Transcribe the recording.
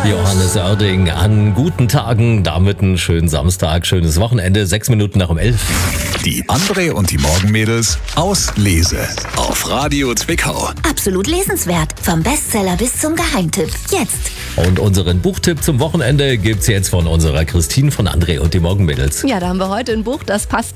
Johannes Oerding an guten Tagen, damit einen schönen Samstag, schönes Wochenende, 6 Minuten nach um 11. Die André und die Morgenmädels aus Lese auf Radio Zwickau. Absolut lesenswert. Vom Bestseller bis zum Geheimtipp. Jetzt. Und unseren Buchtipp zum Wochenende gibt's jetzt von unserer Christine von André und die Morgenmädels. Ja, da haben wir heute ein Buch, das passt